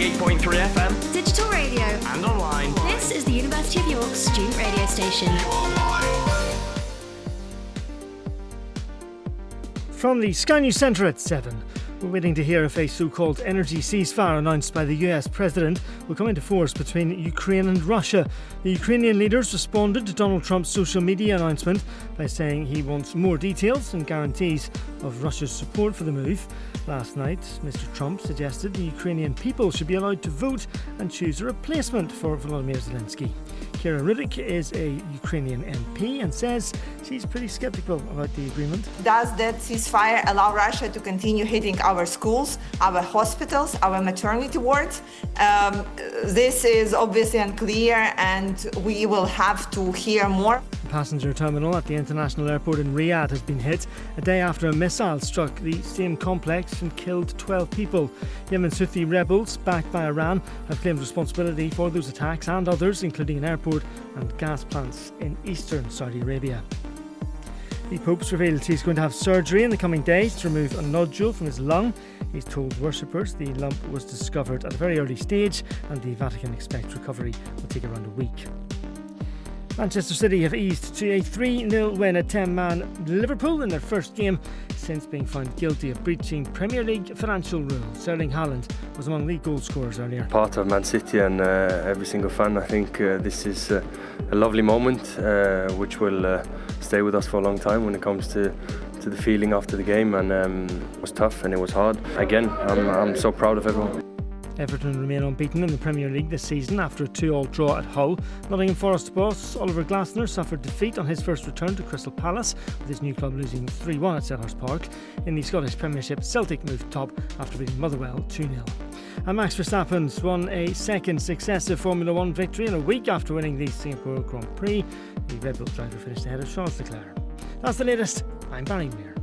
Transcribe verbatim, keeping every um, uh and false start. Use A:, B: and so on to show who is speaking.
A: ninety-eight point three F M,
B: digital radio,
A: and online.
B: This is the University of York's student radio station.
C: From the Sky News Centre at seven, we're waiting to hear if a so-called energy ceasefire announced by the U S President will come into force between Ukraine and Russia. The Ukrainian leaders responded to Donald Trump's social media announcement by saying he wants more details and guarantees of Russia's support for the move. Last night, Mister Trump suggested the Ukrainian people should be allowed to vote and choose a replacement for Volodymyr Zelensky. Kira Rudik is a Ukrainian M P and says she's pretty sceptical about the agreement.
D: Does that ceasefire allow Russia to continue hitting our schools, our hospitals, our maternity wards? Um, this is obviously unclear, and we will have to hear more.
C: The passenger terminal at the international airport in Riyadh has been hit a day after a missile struck the same complex and killed twelve people. Yemen's Houthi rebels, backed by Iran, have claimed responsibility for those attacks and others, including an airport and gas plants in eastern Saudi Arabia. The Pope's revealed he's going to have surgery in the coming days to remove a nodule from his lung. He's told worshippers the lump was discovered at a very early stage and the Vatican expects recovery will take around a week. Manchester City have eased to a three nil win at ten-man Liverpool in their first game since being found guilty of breaching Premier League financial rules. Erling Haaland was among the goal scorers earlier.
E: Part of Man City and uh, every single fan, I think uh, this is uh, a lovely moment uh, which will uh, stay with us for a long time when it comes to to the feeling after the game, and um, it was tough and it was hard. Again, I'm, I'm so proud of everyone.
C: Everton remain unbeaten in the Premier League this season after a two all draw at Hull. Nottingham Forest boss Oliver Glasner suffered defeat on his first return to Crystal Palace, with his new club losing three one at Selhurst Park. In the Scottish Premiership, Celtic moved top after beating Motherwell two nil. And Max Verstappen won a second successive Formula One victory in a week after winning the Singapore Grand Prix. The Red Bull driver finished ahead of Charles Leclerc. That's the latest. I'm Barry Muir.